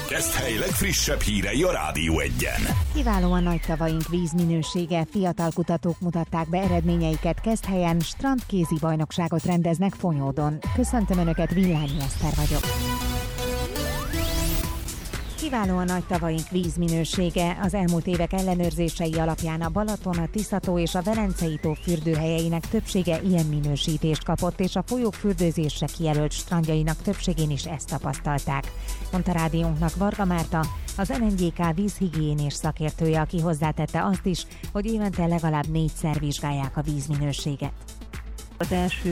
Keszthely legfrissebb hírei a Rádió Egyen. Kiválóan nagy tavaink vízminősége, fiatal kutatók mutatták be eredményeiket Keszthelyen, strandkézi bajnokságot rendeznek Fonyódon. Köszöntöm Önöket, Villányi Eszter vagyok. Kiválóan nagy tavaink vízminősége. Az elmúlt évek ellenőrzései alapján a Balaton, a Tiszató és a Velencei-tó fürdőhelyeinek többsége ilyen minősítést kapott, és a folyók fürdőzésre kijelölt strandjainak többségén is ezt tapasztalták, mondta rádiónknak Varga Márta, az NNGK vízhigiénés szakértője, aki hozzátette azt is, hogy évente legalább 4-szer vizsgálják a vízminőséget. Az első